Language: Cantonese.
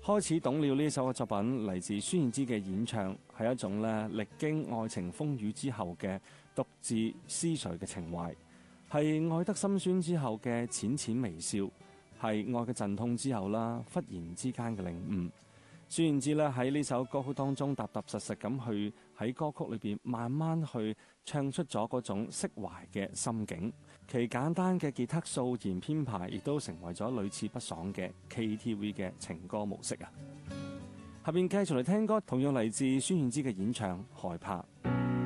開始懂了呢首嘅作品嚟自孫燕姿嘅演唱，係一種咧歷經愛情風雨之後嘅獨自思緒嘅情懷，係愛得心酸之後嘅淺淺微笑，係愛嘅陣痛之後啦，忽然之間嘅領悟。孫燕姿咧喺呢首歌曲當中踏踏實實咁去喺歌曲裏邊慢慢去唱出咗嗰種釋懷嘅心境，其簡單嘅吉他掃弦編排亦都成為咗屢試不爽嘅 KTV 嘅情歌模式啊！下邊繼續嚟聽歌，同樣嚟自孫燕姿嘅演唱《害怕》。